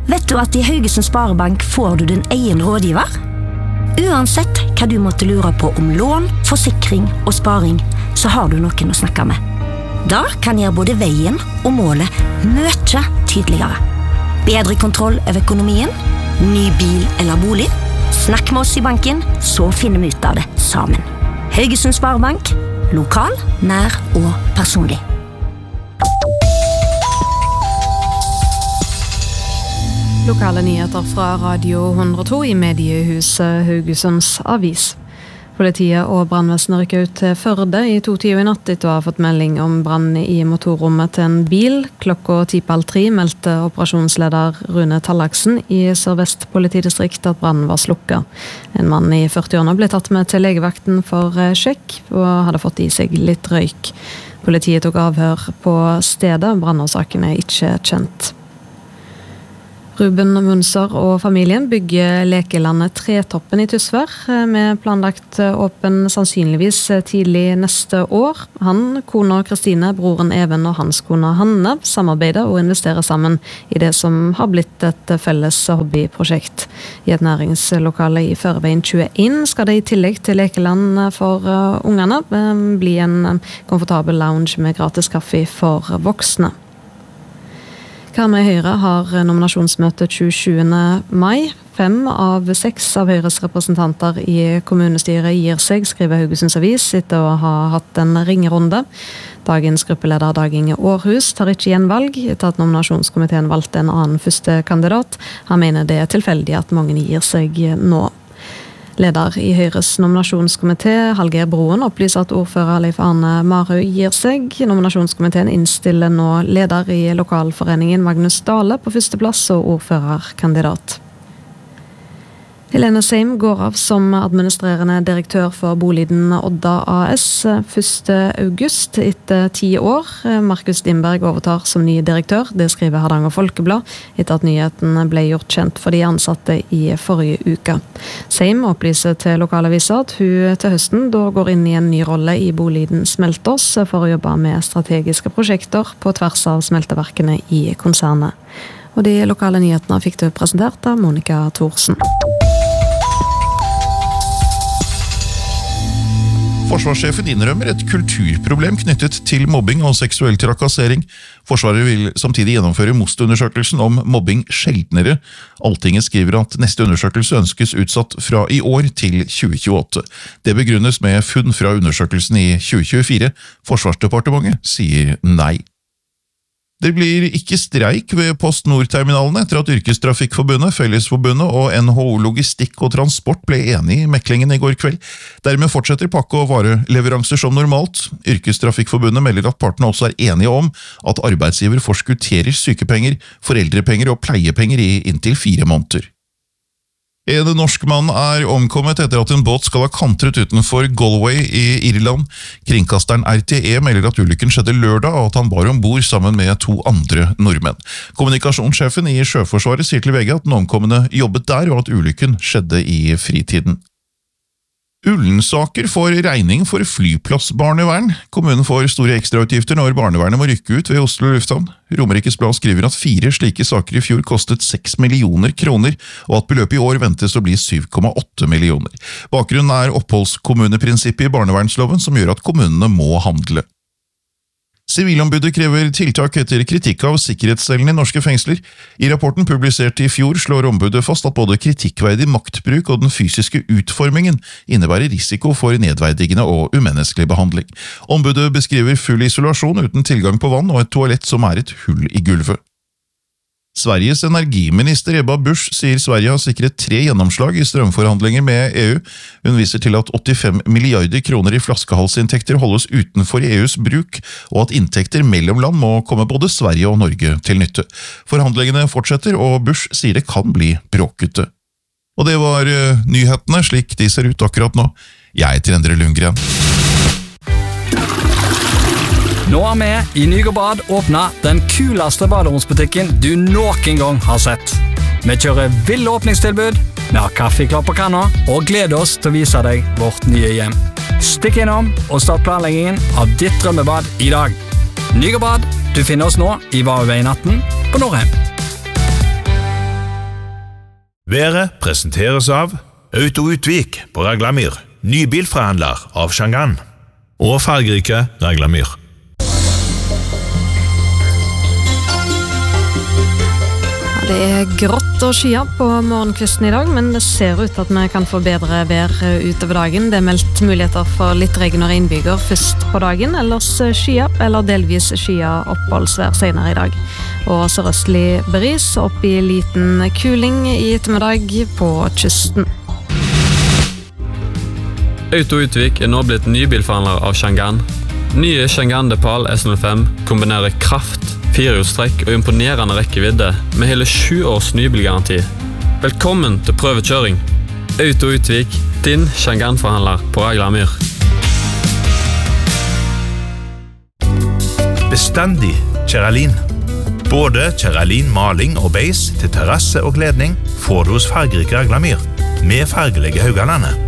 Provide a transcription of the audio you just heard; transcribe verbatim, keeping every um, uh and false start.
Vet du at i Haugesund Sparebank får du din egen rådgiver? Uansett hva du måtte lure på om lån, forsikring og sparing, så har du noen å snakke med. Da kan gjøre både veien og målet mye tydeligere. Bedre kontroll over økonomien, ny bil eller bolig. Snakk med oss i banken, så finner vi ut av det sammen. Haugesund Sparebank, lokal, nær og personlig. Lokale nyheter fra Radio hundre og to i mediehuset Haugesunds Avis. Politiet og brannvesenet rykker ut til Førde i to tider i natt etter å ha fått melding om brann i motorrommet til en bil. Klokka ti på halv tre meldte operasjonsleder Rune Tallaksen i Sør-Vest politidistrikt at brannen var slukket. En mann i førtiårene ble tatt med til legevakten for sjekk og hadde fått i seg litt røyk. Politiet tok avhør på stedet, brannårsaken er ikke kjent. Ruben Munser og familien bygger lekelandet Tretoppen i Tysvær, med planlagt åpen sannsynligvis tidlig neste år. Han, kona Kristine, broren Even og hans kone Hanne samarbeider og investerer sammen i det som har blitt et felles hobbyprosjekt. I et næringslokale i Førveien tjueen skal det i tillegg til lekeland for ungene bli en komfortabel lounge med gratis kaffe for voksne. Karmøy Høyre har nominasjonsmøte tjuesjuende mai. Fem av seks av Høyres representanter i kommunestyret gir seg, skriver Haugesunds Avis, etter å ha hatt en ringerunde. Dagens gruppeleder Dag Inge Aarhus tar ikke igjen valg, etter at nominasjonskomiteen valgte en annen første kandidat. Han mener det er tilfeldig at mange gir seg nå. Leder i Høyres nominasjonskomité, Hallgeir Broen, opplyser at ordfører Leif Arne Marhaug gir seg. Nominasjonskomiteen innstiller nå leder i lokalforeningen Magnus Dale på første plass og ordførerkandidat. Helene Seim går av som administrerende direktør for Boliden Odda A S første august etter ti år. Markus Dimberg overtar som ny direktør, det skriver Hardanger Folkeblad, etter at nyheten ble gjort kjent for de ansatte i forrige uke. Seim opplyser til lokalaviser at hun til høsten da går inn i en ny rolle i Boliden Smelters for å jobbe med strategiske prosjekter på tvers av smelteverkene i konsernet. Og de lokale nyhetene fikk du presentert av Monica Thorsen. Forsvarssjefen innrømmer et kulturproblem knyttet til mobbing og seksuell trakassering. Forsvaret vil samtidig gjennomføre MOST-undersøkelsen om mobbing sjeldnere. Alltinget skriver at neste undersøkelse ønskes utsatt fra i år til tjue tjueåtte. Det begrunnes med funn fra undersøkelsen i tjue tjuefire. Forsvarsdepartementet sier nei. Det blir ikke streik ved Post Nord-terminalene etter at Yrkestrafikkforbundet, Fellesforbundet og N H O Logistikk og Transport ble enige i meklingen i går kveld. Dermed fortsetter pakke- og vareleveranser som normalt. Yrkestrafikkforbundet melder at partene også er enige om at arbeidsgiver forskutterer sykepenger, foreldrepenger og pleiepenger i inntil fire måneder. En norsk mann er omkommet etter at en båt skal ha kantret utenfor Galway i Irland. Kringkasteren R T E melder at ulykken skjedde lørdag, og at han var ombord sammen med to andre nordmenn. Kommunikasjonssjefen i Sjøforsvaret sier til V G at den omkomne jobbet der, og at ulykken skjedde i fritiden. Ullensaker får regning for flyplassbarnevern. Kommunen får store ekstrautgifter når barnevernet må rykke ut ved Oslo lufthavn. Romerikes Blad skriver at fire slike saker i fjor kostet seks millioner kroner, og at beløpet i år ventes å bli syv komma åtte millioner. Bakgrunnen er oppholdskommuneprinsippet i barnevernsloven som gjør at kommunene må handle. Sivilombudet krever tiltak etter kritikk av sikkerhetscellene i norske fengsler. I rapporten publisert i fjor slår ombudet fast at både kritikkverdig maktbruk og den fysiske utformingen innebærer risiko for nedverdigende og umenneskelig behandling. Ombudet beskriver full isolasjon uten tilgang på vann og et toalett som er et hull i gulvet. Sveriges energiminister Ebba Busch sier Sverige har sikret tre gjennomslag i strømforhandlinger med E U. Hun viser til at åttifem milliarder kroner i flaskehalsinntekter holdes utenfor E U's bruk, og at inntekter mellom land må komme både Sverige og Norge til nytte. Forhandlingene fortsetter, og Busch sier det kan bli bråkete. Og det var uh, nyhetene slik de ser ut akkurat nå. Jeg heter Endre Lundgren. Nå har vi i Nygård åpnet den kuleste baderomsbutikken du noen gang har sett. Vi kjører ville åpningstilbud, vi har kaffe klar på kanna og gleder oss til å vise deg vårt nye hjem. Stikk innom og start planleggingen av ditt drømmebad i dag. Nygård, du finner oss nå i Vareveien atten på Norheim. Været presenteres av Auto Utvik på Raglamyr, nybilforhandler av Shangan, og fargerike Raglamyr. Det er grått og skyet på morgenkvisten i dag, men det ser ut at vi kan få bedre vær utover dagen. Det er meldt muligheter for litt regn og regnbyger først på dagen, ellers skyet eller delvis skyet oppholdsvær senere i dag. Og sørøstlig bris opp i liten kuling i ettermiddag på kysten. Auto Utvik er nå blitt nybilforhandler av Shangan. Nye Shangan Depal S null fem kombinerer kraft, firehjulstrekk og imponerende rekkevidde med hele sju års nybilgaranti. Velkommen til prøvekjøring. Auto Utvik, din Shangan-forhandler på Raglamyr. Bestandig Kjeralin. Både Kjeralin maling og beis til terrasse og kledning får du hos fargerike Raglamyr med fargelige Haugalandet.